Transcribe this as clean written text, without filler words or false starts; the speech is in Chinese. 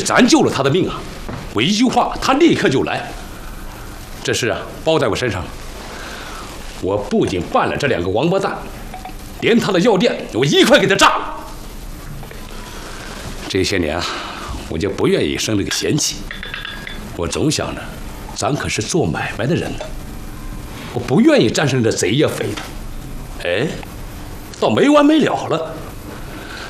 咱救了他的命啊！我一句话，他立刻就来。这事啊，包在我身上了。我不仅办了这2个王八蛋，连他的药店我一块给他炸了。这些年啊，我就不愿意生这个嫌气。我总想着，咱可是做买卖的人呢，我不愿意沾上这贼呀匪的。哎，倒没完没了了。